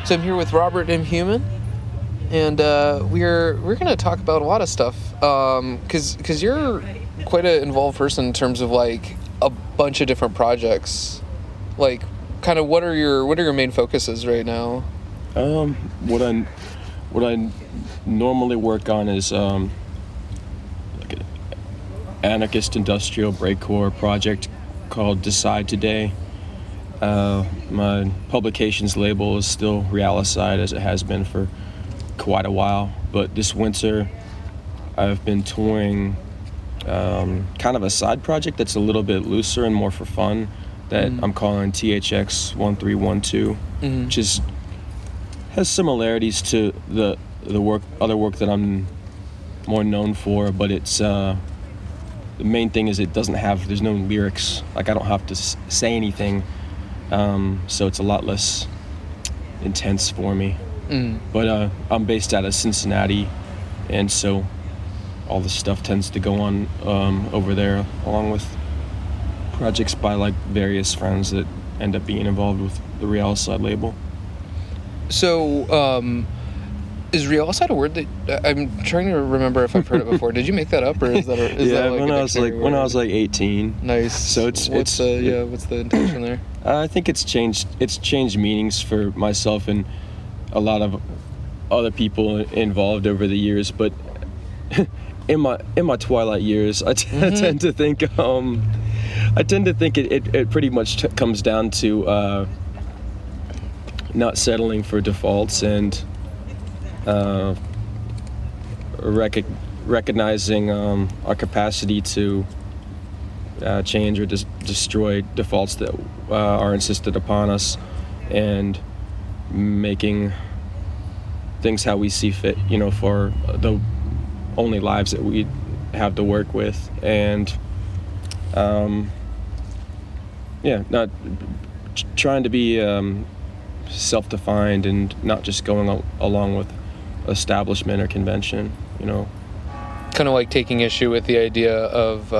So I'm here with Robert M. Human, and we're going to talk about a lot of stuff, because you're quite an involved person in terms of like a bunch of different projects. Like, kind of what are your main focuses right now? What I normally work on is like an anarchist industrial breakcore project called Decide Today. My publications label is still Realicide, as it has been for quite a while, but this winter I've been touring kind of a side project that's a little bit looser and more for fun that I'm calling THX 1312, which has similarities to the other work that I'm more known for, but it's the main thing is there's no lyrics. Like, I don't have to say anything. So it's a lot less intense for me. But I'm based out of Cincinnati, and so all the stuff tends to go on over there, along with projects by like various friends that end up being involved with the Realicide label. So, is Realicide a word that I'm trying to remember if I've heard it before? Did you make that up, or is that when I was like 18. Nice. So what's the intention there? I think it's changed meanings for myself and a lot of other people involved over the years. But in my twilight years, I tend to think it pretty much comes down to not settling for defaults and recognizing our capacity to change or destroy defaults that are insisted upon us, and making things how we see fit, for the only lives that we have to work with, and not trying to be self-defined and not just going along with establishment or convention, Kind of like taking issue with the idea of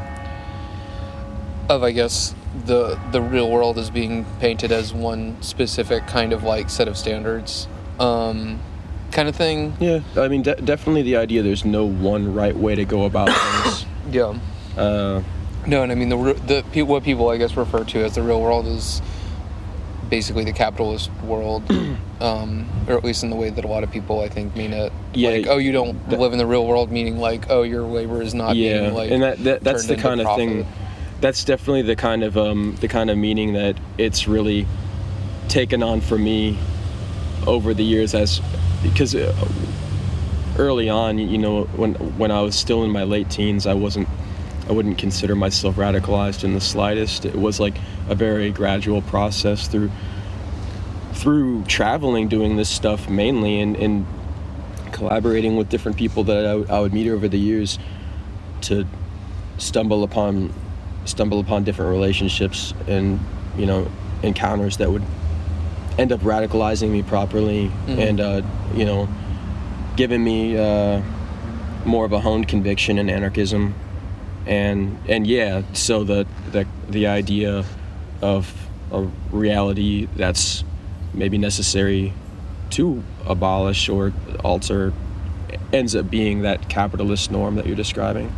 I guess the real world is being painted as one specific kind of like set of standards, kind of thing. Yeah, I mean, definitely the idea there's no one right way to go about things. Yeah. No, and I mean what people I guess refer to as the real world is basically the capitalist world, or at least in the way that a lot of people I think mean it. Yeah. Like, you don't live in the real world, meaning like, your labor is not being like. And that's the kind of profit. thing. That's definitely the kind of meaning that it's really taken on for me over the years, because early on, when I was still in my late teens, I wouldn't consider myself radicalized in the slightest. It was like a very gradual process through traveling, doing this stuff mainly, and collaborating with different people that I would meet over the years to stumble upon different relationships and encounters that would end up radicalizing me properly, and giving me more of a honed conviction in anarchism. And yeah, so the idea of a reality that's maybe necessary to abolish or alter ends up being that capitalist norm that you're describing.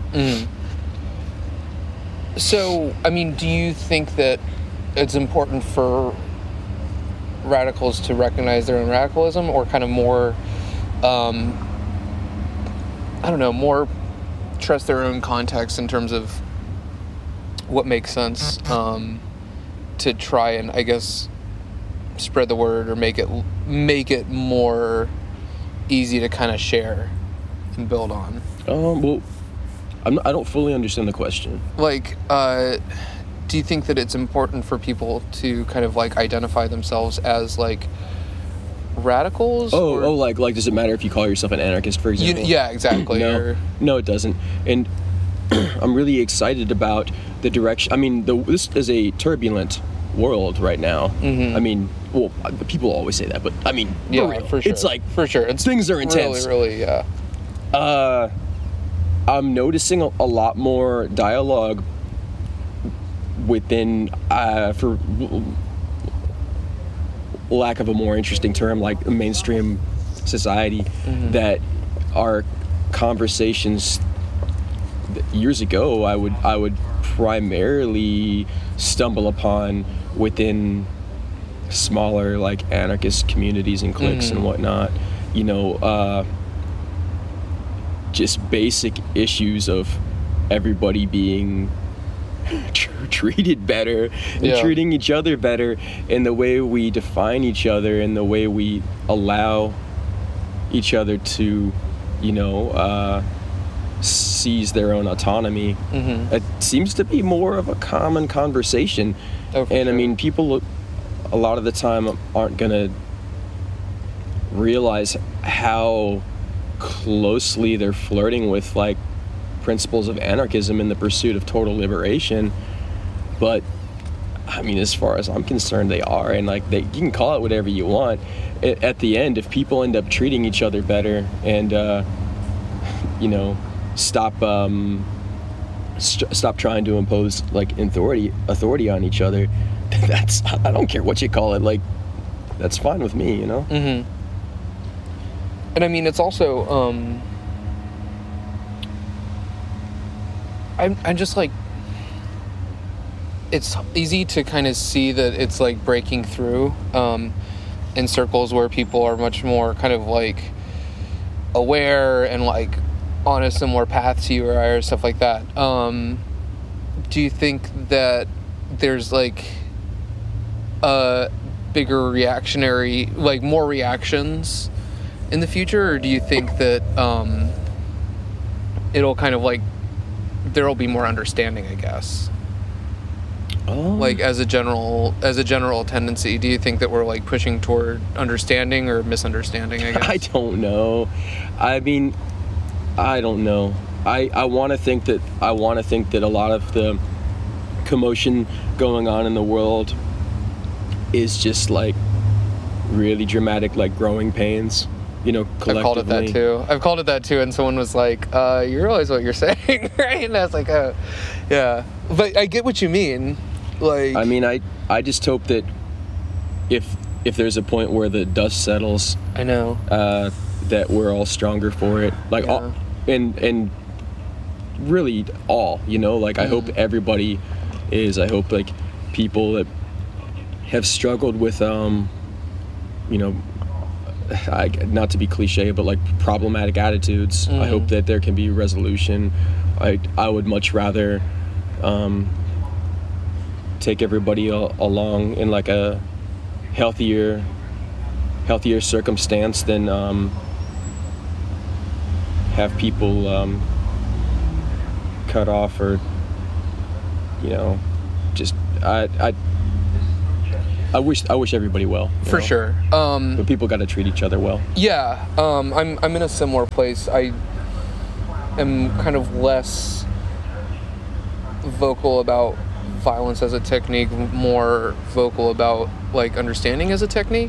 So, I mean, do you think that it's important for radicals to recognize their own radicalism, or kind of more, more trust their own context in terms of what makes sense, to try and, I guess, spread the word or make it more easy to kind of share and build on? Well, I don't fully understand the question. Like, do you think that it's important for people to kind of like identify themselves as like radicals? Like does it matter if you call yourself an anarchist, for example? Yeah, exactly. No, it doesn't. And I'm really excited about the direction. I mean, this is a turbulent world right now. I mean, well, people always say that, but I mean, for sure. It's like, for sure, things are intense. Really, yeah. I'm noticing a lot more dialogue within lack of a more interesting term, like mainstream society, that our conversations years ago I would primarily stumble upon within smaller like anarchist communities and cliques and whatnot, you know, just basic issues of everybody being treated better and treating each other better, and the way we define each other and the way we allow each other to, you know, seize their own autonomy. It seems to be more of a common conversation. And I mean, people a lot of the time aren't gonna realize how closely they're flirting with like principles of anarchism in the pursuit of total liberation. But I mean, as far as I'm concerned, they are, and like you can call it whatever you want. At the end, if people end up treating each other better and you know, stop trying to impose like authority on each other, that's, I don't care what you call it, like that's fine with me, you know. And I mean, it's also I'm just like, it's easy to kind of see that it's like breaking through in circles where people are much more kind of like aware and like on a similar path to you or I or stuff like that. Do you think that there's like a bigger reactionary, like more reactions in the future, or do you think that it'll kind of like there'll be more understanding, I guess? Like as a general tendency, do you think that we're like pushing toward understanding or misunderstanding, I guess? I don't know. I mean, I don't know. I want to think that a lot of the commotion going on in the world is just like really dramatic, like growing pains, you know, collectively. I've called it that too, and someone was like, you realize what you're saying, right? And I was like, oh, yeah. But I get what you mean. Like, I mean, I just hope that if there's a point where the dust settles, I know, that we're all stronger for it. Like, all, and really all, you know, like I hope everybody is. I hope like people that have struggled with, you know, not to be cliche, but like problematic attitudes. I hope that there can be resolution. I would much rather take everybody along in like a healthier circumstance than have people cut off, or you know, just I wish everybody well. For sure. But people got to treat each other well. Yeah. I'm in a similar place. I am kind of less vocal about violence as a technique, more vocal about like understanding as a technique.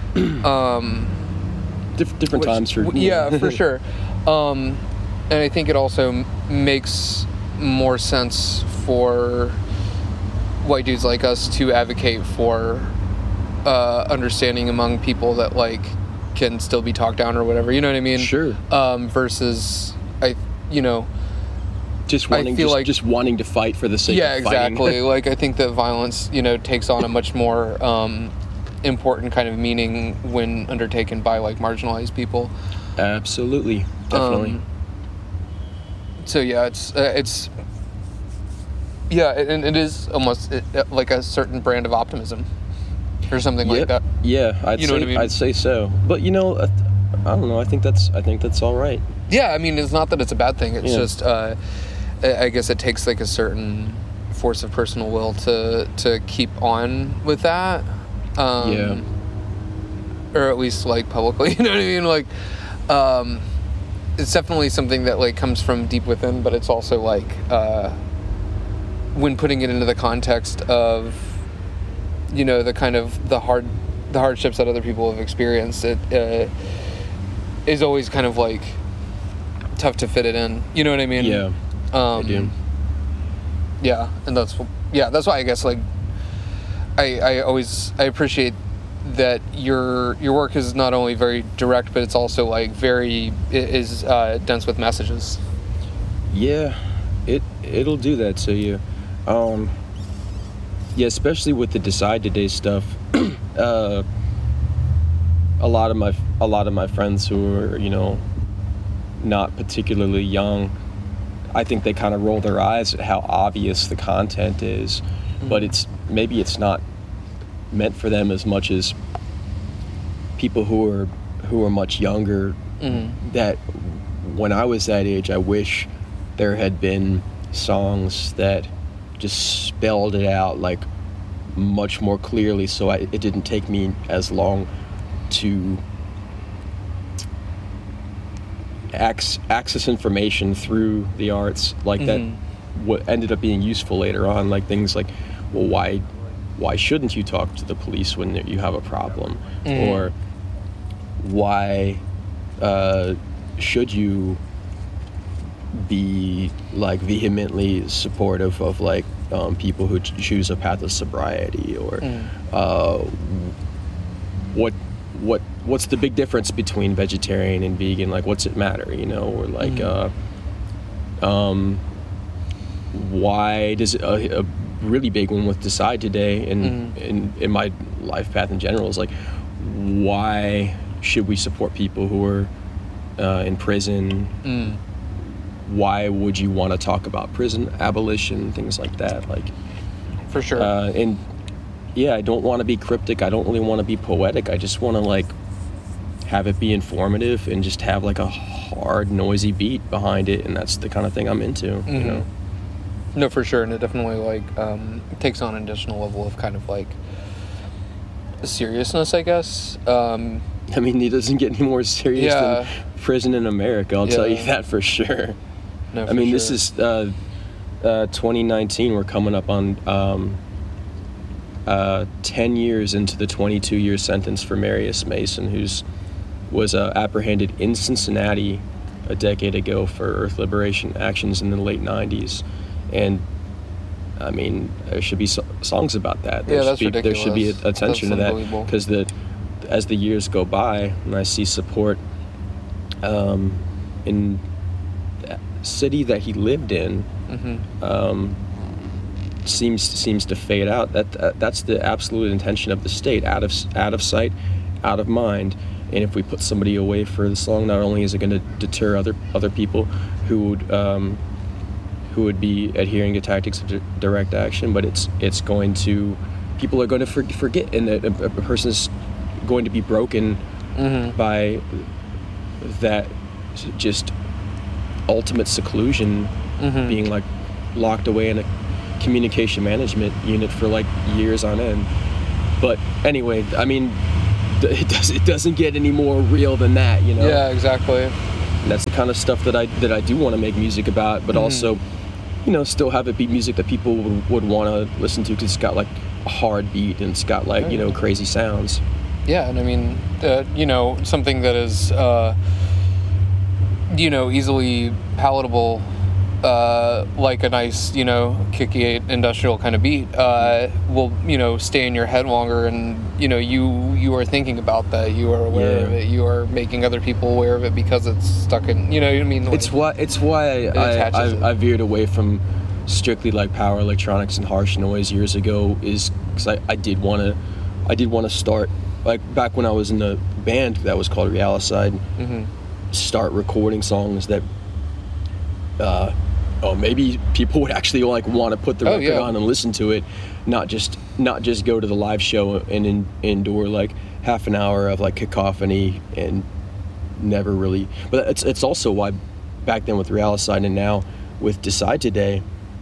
Different times for yeah, for sure. And I think it also makes more sense for white dudes like us to advocate for understanding among people that like can still be talked down or whatever, you know what I mean? Sure. Versus just wanting to fight for the sake of fighting. Yeah, exactly. Like I think that violence, you know, takes on a much more important kind of meaning when undertaken by like marginalized people. Absolutely, definitely. So yeah, it's yeah, and it is almost like a certain brand of optimism or something like that. Yeah, I'd say so. But you know, I don't know. I think that's all right. Yeah, I mean, it's not that it's a bad thing. It's just I guess it takes like a certain force of personal will to keep on with that. Or at least like publicly, you know what I mean? Like, it's definitely something that like comes from deep within, but it's also like when putting it into the context of, you know, the kind of the hardships that other people have experienced, it is always kind of like tough to fit it in. You know what I mean? Yeah. I do. Yeah, and that's why I guess like I appreciate that your work is not only very direct, but it's also like very dense with messages. Yeah, it'll do that to you. Yeah, especially with the Decide Today stuff. A lot of my friends who are, you know, not particularly young, I think they kind of roll their eyes at how obvious the content is, but it's not meant for them as much as people who are much younger. That when I was that age, I wish there had been songs that just spelled it out like much more clearly, so it didn't take me as long to access information through the arts like that. What ended up being useful later on, like things like, well, why shouldn't you talk to the police when you have a problem, or why should you be like vehemently supportive of like people who choose a path of sobriety, or what's the big difference between vegetarian and vegan, like what's it matter, you know, or like why does a really big one with Decide Today and in my life path in general is like, why should we support people who are in prison? Why would you want to talk about prison abolition, things like that? Like, for sure. And yeah, I don't want to be cryptic. I don't really want to be poetic. I just want to like have it be informative and just have like a hard, noisy beat behind it, and that's the kind of thing I'm into. You know. No, for sure, and it definitely like takes on an additional level of kind of like seriousness, I guess. I mean, it doesn't get any more serious than prison in America. I'll tell you that for sure. No, I mean, this is 2019. We're coming up on 10 years into the 22-year sentence for Marius Mason, was apprehended in Cincinnati a decade ago for Earth Liberation actions in the late 90s. And I mean, there should be songs about that. That's ridiculous. There should be attention to that, because as the years go by and I see support in the city that he lived in seems to fade out. That's the absolute intention of the state: out of sight, out of mind. And if we put somebody away for the song, not only is it going to deter other people who would be adhering to tactics of direct action, but it's going to, people are going to forget, and a person's going to be broken by that just ultimate seclusion, being like locked away in a communication management unit for like years on end. But anyway, I mean, it doesn't get any more real than that, you know? Yeah, exactly. And that's the kind of stuff that I do want to make music about, but also, you know, still have it be music that people would want to listen to, because it's got like a hard beat and it's got like, you know, crazy sounds. Yeah, and I mean, you know, something that is, you know, easily palatable, like a nice, you know, kicky industrial kind of beat, will, you know, stay in your head longer, and, you know, you are thinking about that, you are aware of it, you are making other people aware of it because it's stuck in, you know what I mean? Like, it's why I veered away from strictly like power electronics and harsh noise years ago, is because I did want to start, like back when I was in a band that was called Realicide, start recording songs that maybe people would actually like want to put the record on and listen to it, not just go to the live show and endure like half an hour of like cacophony and never really. But it's also why back then with Realicide and now with Decide Today,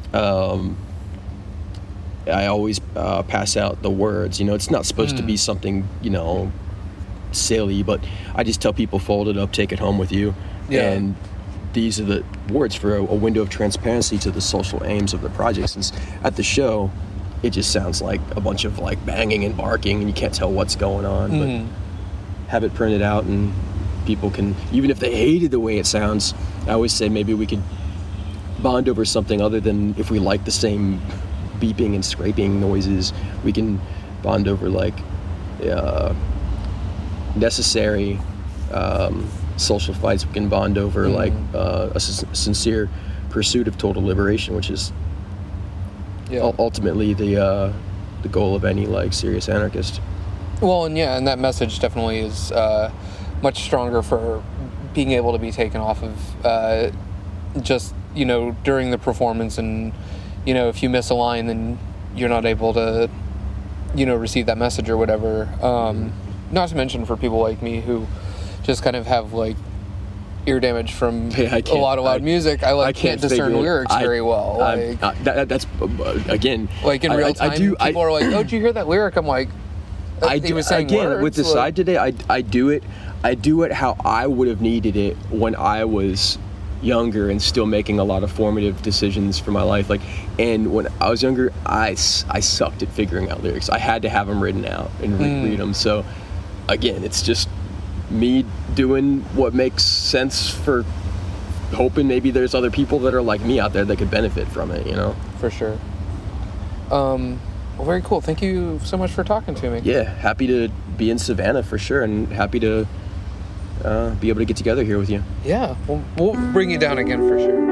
I always pass out the words. You know, it's not supposed to be something, you know, silly, but I just tell people, fold it up, take it home with you. And these are the words for a window of transparency to the social aims of the project. Since at the show, it just sounds like a bunch of like banging and barking, and you can't tell what's going on. But have it printed out, and people can, even if they hated the way it sounds, I always say maybe we could bond over something other than, if we like the same beeping and scraping noises, we can bond over like, necessary social fights we can bond over, like a sincere pursuit of total liberation, which is ultimately the goal of any like serious anarchist. Well, and that message definitely is much stronger for being able to be taken off of just, during the performance, and, if you miss a line, then you're not able to, receive that message or whatever. Not to mention for people like me who just kind of have like ear damage from a lot of loud music. I can't discern lyrics very well. That's again, like in real time, people are like, "Oh, did you hear that lyric?" I'm like, he was saying words, with Decide today. I do it how I would have needed it when I was younger and still making a lot of formative decisions for my life. And when I was younger, I sucked at figuring out lyrics. I had to have them written out and read them. So again, it's just me doing what makes sense, for hoping maybe there's other people that are like me out there that could benefit from it, For sure. Well, very cool. Thank you so much for talking to me. Yeah, happy to be in Savannah for sure, and happy to be able to get together here with you. Yeah, we'll bring you down again for sure.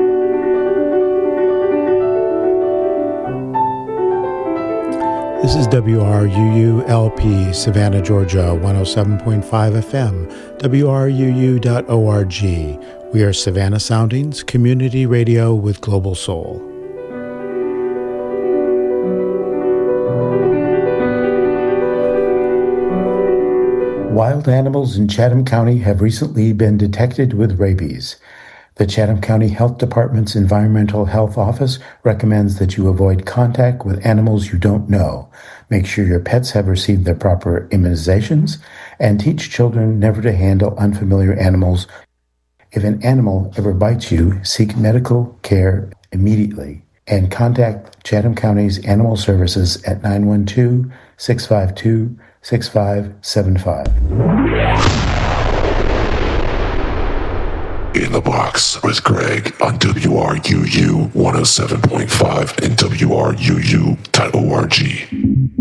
This is WRUU-LP, Savannah, Georgia, 107.5 FM, WRUU.org. We are Savannah Soundings, community radio with global soul. Wild animals in Chatham County have recently been detected with rabies. The Chatham County Health Department's Environmental Health Office recommends that you avoid contact with animals you don't know. Make sure your pets have received their proper immunizations, and teach children never to handle unfamiliar animals. If an animal ever bites you, seek medical care immediately, and contact Chatham County's Animal Services at 912-652-6575. In the Box with Greg on WRUU 107.5 and WRUU.org.